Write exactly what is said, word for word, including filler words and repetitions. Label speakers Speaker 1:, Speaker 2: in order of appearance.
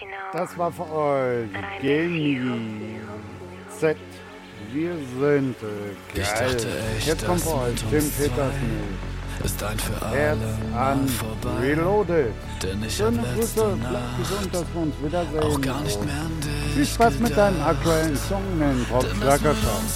Speaker 1: Das war für euch Genie Z. Wir sind äh,
Speaker 2: Ich
Speaker 1: geil.
Speaker 2: dachte echt,
Speaker 1: Jetzt kommt
Speaker 2: das
Speaker 1: für euch
Speaker 2: mit
Speaker 1: Tim
Speaker 2: uns
Speaker 1: Peters
Speaker 2: zwei ist ein für
Speaker 1: Herz
Speaker 2: alle
Speaker 1: an
Speaker 2: Mal vorbei.
Speaker 1: Reloaded.
Speaker 2: Denn ich hab
Speaker 1: Schöne
Speaker 2: letzte
Speaker 1: Grüße, bleibt gesund, dass
Speaker 2: Nacht
Speaker 1: wir uns wiedersehen.
Speaker 2: auch gar nicht mehr an dich
Speaker 1: Viel Spaß mit deinem
Speaker 2: gedacht.
Speaker 1: aktuellen Song, den
Speaker 2: Denn das
Speaker 1: Rockschlager
Speaker 2: mit uns